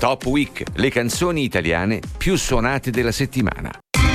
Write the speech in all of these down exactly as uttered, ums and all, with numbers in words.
Top Week, le canzoni italiane più suonate della settimana.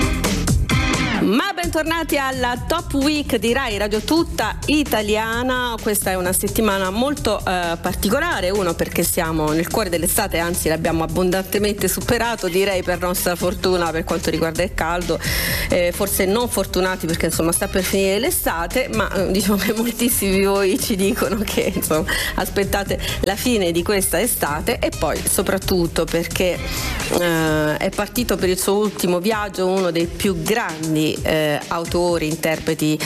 Ma bentornati alla Top Week di Rai Radio Tutta Italiana. Questa è una settimana molto eh, particolare, uno perché siamo nel cuore dell'estate, anzi l'abbiamo abbondantemente superato, direi, per nostra fortuna per quanto riguarda il caldo, eh, forse non fortunati perché insomma sta per finire l'estate, ma eh, diciamo che moltissimi di voi ci dicono che insomma aspettate la fine di questa estate, e poi soprattutto perché eh, è partito per il suo ultimo viaggio uno dei più grandi Eh, autori, interpreti,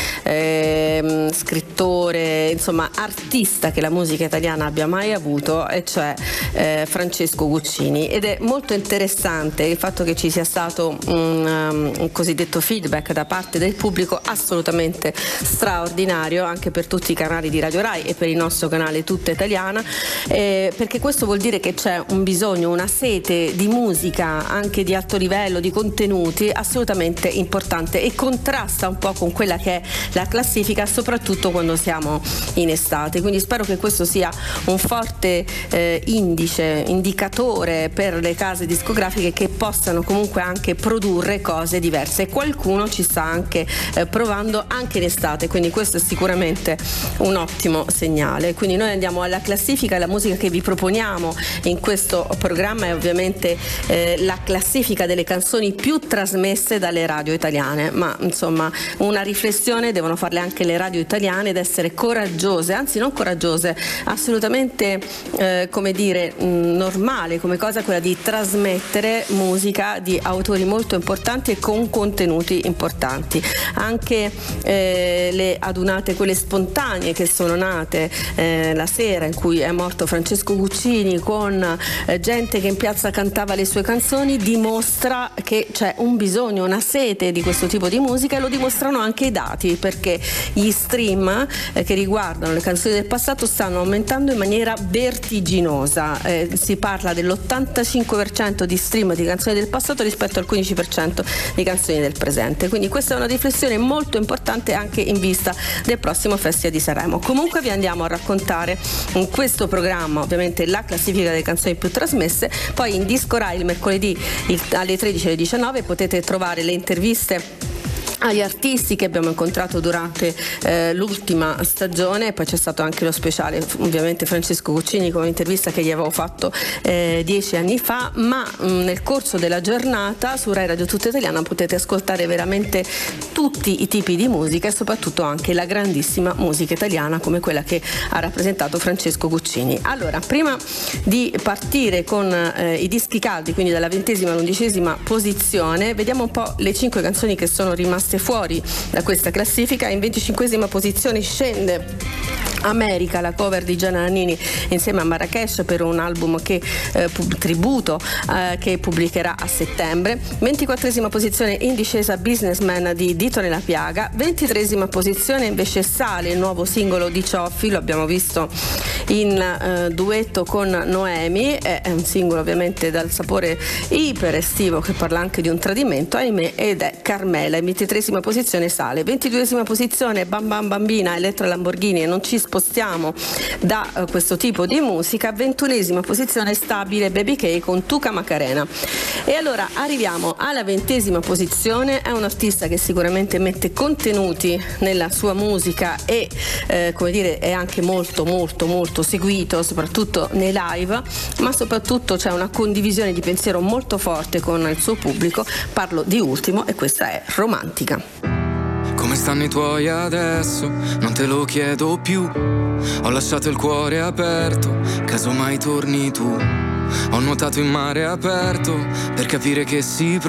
eh, scrittore, insomma artista che la musica italiana abbia mai avuto, e cioè eh, Francesco Guccini. Ed è molto interessante il fatto che ci sia stato un, um, un cosiddetto feedback da parte del pubblico assolutamente straordinario, anche per tutti i canali di Radio Rai e per il nostro canale Tutta Italiana, eh, perché questo vuol dire che c'è un bisogno, una sete di musica anche di alto livello, di contenuti assolutamente importante, e contrasta un po' con quella che è la classifica, soprattutto quando siamo in estate. Quindi spero che questo sia un forte eh, indice, indicatore per le case discografiche che possano comunque anche produrre cose diverse. Qualcuno ci sta anche eh, provando anche in estate, quindi questo è sicuramente un ottimo segnale. Quindi noi andiamo alla classifica. La musica che vi proponiamo in questo programma è ovviamente eh, la classifica delle canzoni più trasmesse dalle radio italiane. Ma insomma una riflessione devono farle anche le radio italiane, ed essere coraggiose, anzi non coraggiose, assolutamente eh, come dire mh, normale come cosa quella di trasmettere musica di autori molto importanti e con contenuti importanti. Anche eh, le adunate, quelle spontanee che sono nate eh, la sera in cui è morto Francesco Guccini, con eh, gente che in piazza cantava le sue canzoni, dimostra che c'è un bisogno, una sete di questo tipo di musica, e lo dimostrano anche i dati, perché gli stream eh, che riguardano le canzoni del passato stanno aumentando in maniera vertiginosa. Eh, si parla dell'ottantacinque per cento di stream di canzoni del passato rispetto al quindici per cento di canzoni del presente. Quindi questa è una riflessione molto importante anche in vista del prossimo Festival di Sanremo. Comunque vi andiamo a raccontare in questo programma ovviamente la classifica delle canzoni più trasmesse. Poi in Disco Rai il mercoledì il, alle tredici e alle diciannove potete trovare le interviste agli artisti che abbiamo incontrato durante eh, l'ultima stagione. E poi c'è stato anche lo speciale, ovviamente, Francesco Guccini, con un'intervista che gli avevo fatto eh, dieci anni fa. Ma mh, nel corso della giornata su Rai Radio Tutta Italiana potete ascoltare veramente tutti i tipi di musica, e soprattutto anche la grandissima musica italiana come quella che ha rappresentato Francesco Guccini. Allora, prima di partire con eh, i dischi caldi, quindi dalla ventesima all'undicesima posizione, vediamo un po' le cinque canzoni che sono rimaste fuori da questa classifica. In venticinquesima posizione scende America, la cover di Gianna Nannini insieme a Marrakesh per un album che eh, pub- tributo eh, che pubblicherà a settembre. ventiquattresima posizione in discesa Businessman di Dito Nella Piaga. ventitresima posizione invece sale il nuovo singolo di Cioffi, lo abbiamo visto in eh, duetto con Noemi, è un singolo ovviamente dal sapore iper estivo che parla anche di un tradimento, ahimè, ed è Carmela. In ventitresima posizione sale. ventiduesima posizione Bam Bam Bambina, Elettra Lamborghini, e non ci spostiamo da uh, questo tipo di musica. ventunesima posizione stabile Baby K con Tuca Macarena. E allora arriviamo alla ventesima posizione. È un artista che sicuramente mette contenuti nella sua musica e eh, come dire è anche molto molto molto seguito, soprattutto nei live, ma soprattutto c'è una condivisione di pensiero molto forte con il suo pubblico. Parlo di Ultimo, e questa è Romantica. Come stanno i tuoi adesso? Non te lo chiedo più. Ho lasciato il cuore aperto, casomai torni tu. Ho nuotato in mare aperto per capire che si